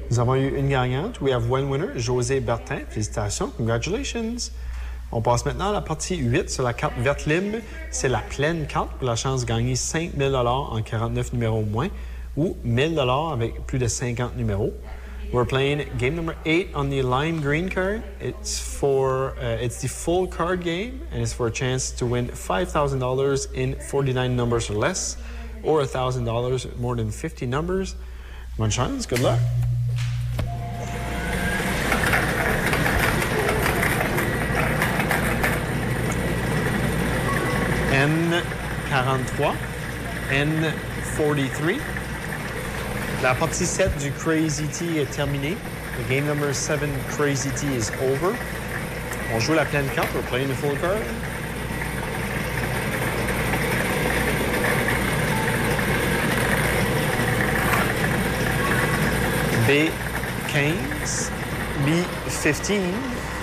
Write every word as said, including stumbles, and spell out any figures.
Nous avons eu une gagnante. We have one winner, José Bertin. Félicitations, congratulations. On passe maintenant à la partie huit sur la carte verte libre. C'est la pleine carte pour la chance de gagner cinq mille dollars en quarante-neuf numéros ou moins ou mille dollars avec plus de cinquante numéros. We're playing game number eight on the lime green card. It's for uh, it's the full card game and it's for a chance to win five thousand dollars in forty-nine numbers or less or one thousand dollars more than fifty numbers. Bonne chance, good luck. N forty-three, N forty-three. La partie sept du Crazy T est terminée. The game number seven Crazy T is over. On joue la pleine carte. We're playing the full card. B fifteen, B fifteen.